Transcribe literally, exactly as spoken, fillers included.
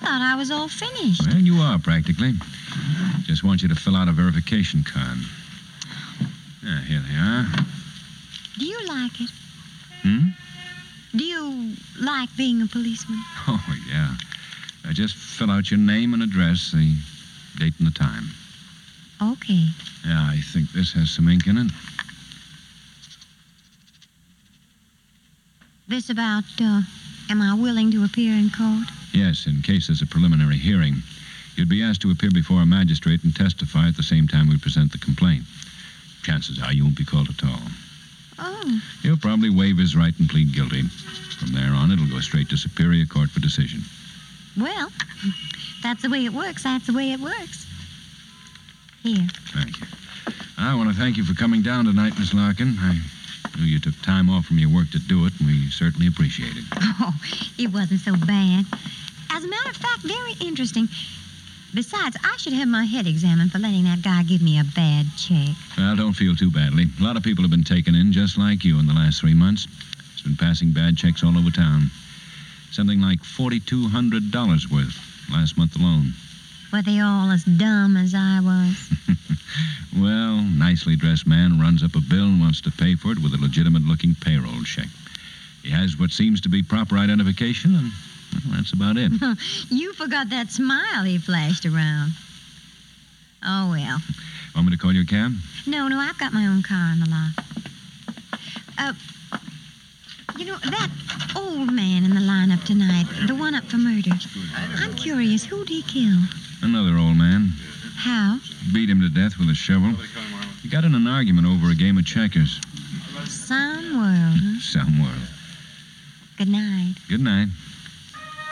thought I was all finished. Well, you are, practically. Just want you to fill out a verification card. Ah, here they are. Do you like it? Hmm? Do you like being a policeman? Oh, yeah. Uh, just fill out your name and address, the date and the time. Okay. Yeah, I think this has some ink in it. This about, uh, am I willing to appear in court? Yes, in case there's a preliminary hearing. You'd be asked to appear before a magistrate and testify at the same time we present the complaint. Chances are you won't be called at all. Oh. He'll probably waive his right and plead guilty. From there on, it'll go straight to Superior Court for decision. Well, that's the way it works. That's the way it works. Here. Thank you. I want to thank you for coming down tonight, Miss Larkin. I knew you took time off from your work to do it, and we certainly appreciate it. Oh, it wasn't so bad. As a matter of fact, very interesting. Besides, I should have my head examined for letting that guy give me a bad check. Well, don't feel too badly. A lot of people have been taken in just like you in the last three months. He's been passing bad checks all over town. Something like four thousand two hundred dollars worth last month alone. Were they all as dumb as I was? Well, nicely dressed man runs up a bill and wants to pay for it with a legitimate-looking payroll check. He has what seems to be proper identification, and well, that's about it. You forgot that smile he flashed around. Oh, well. Want me to call your cab? No, no, I've got my own car in the lot. Uh, you know, that old man in the lineup tonight, the one up for murder, I'm curious, who'd he kill? Another old man. How? Beat him to death with a shovel. He got in an argument over a game of checkers. Some world, huh? Some world. Good night. Good night.